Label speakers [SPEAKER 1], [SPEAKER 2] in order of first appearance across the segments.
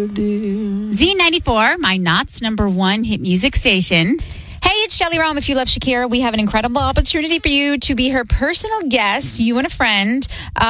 [SPEAKER 1] Z94, my Knott's #1 hit music station.
[SPEAKER 2] Hey, it's Shelly Rome. If you love Shakira, we have an incredible opportunity for you to be her personal guest, you and a friend,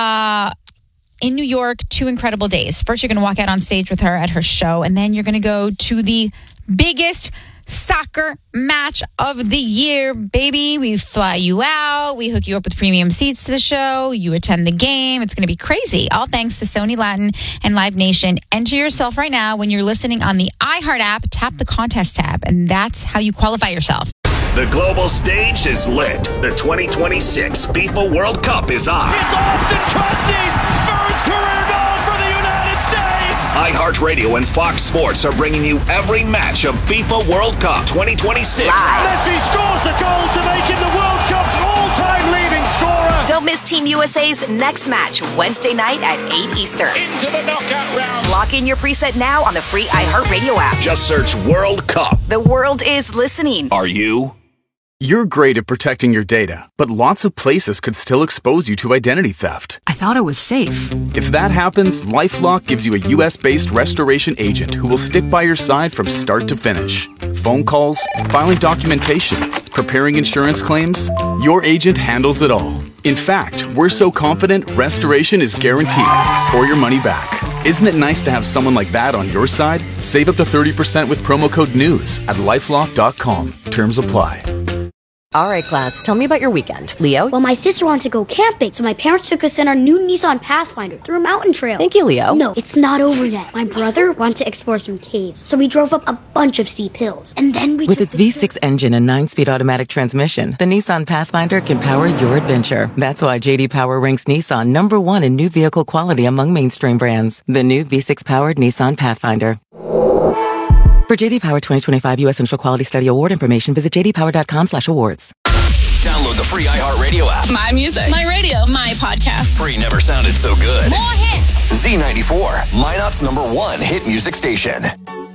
[SPEAKER 2] in New York, 2 incredible days. First, you're going to walk out on stage with her at her show, and then you're going to go to the biggest soccer match of the year, baby. We fly you out. We hook you up with premium seats to the show. You attend the game. It's going to be crazy. All thanks to Sony Latin and Live Nation. Enter yourself right now when you're listening on the iHeart app. Tap the contest tab, and that's how you qualify yourself.
[SPEAKER 3] The global stage is lit. The 2026 FIFA World Cup is on.
[SPEAKER 4] It's Austin Trusty's first career goal for the United States.
[SPEAKER 3] iHeartRadio and Fox Sports are bringing you every match of FIFA World Cup 2026.
[SPEAKER 4] Messi scores the goal to make him the World Cup's all-time leading scorer.
[SPEAKER 5] Don't miss Team USA's next match Wednesday night at 8 Eastern.
[SPEAKER 4] Into the knockout round.
[SPEAKER 5] Lock in your preset now on the free iHeartRadio app.
[SPEAKER 3] Just search World Cup.
[SPEAKER 5] The world is listening.
[SPEAKER 3] Are you?
[SPEAKER 6] You're great at protecting your data, but lots of places could still expose you to identity theft.
[SPEAKER 7] I thought it was safe.
[SPEAKER 6] If that happens, LifeLock gives you a US-based restoration agent who will stick by your side from start to finish. Phone calls, filing documentation, preparing insurance claims, your agent handles it all. In fact, we're so confident restoration is guaranteed or your money back. Isn't it nice to have someone like that on your side? Save up to 30% with promo code NEWS at LifeLock.com. Terms apply.
[SPEAKER 8] All right, class, tell me about your weekend. Leo?
[SPEAKER 9] Well, my sister wanted to go camping, so my parents took us in our new Nissan Pathfinder through a mountain trail.
[SPEAKER 8] Thank you, Leo.
[SPEAKER 9] No, it's not over yet. My brother wanted to explore some caves, so we drove up a bunch of steep hills. And then we
[SPEAKER 7] With its V6 engine and 9-speed automatic transmission, the Nissan Pathfinder can power your adventure. That's why J.D. Power ranks Nissan #1 in new vehicle quality among mainstream brands. The new V6-powered Nissan Pathfinder. For J.D. Power 2025 U.S. Central Quality Study Award information, visit jdpower.com/awards.
[SPEAKER 3] Download the free iHeartRadio app.
[SPEAKER 10] My music, my radio, my podcast.
[SPEAKER 3] Free never sounded so good.
[SPEAKER 10] More hits.
[SPEAKER 3] Z94, my Knott's #1 hit music station.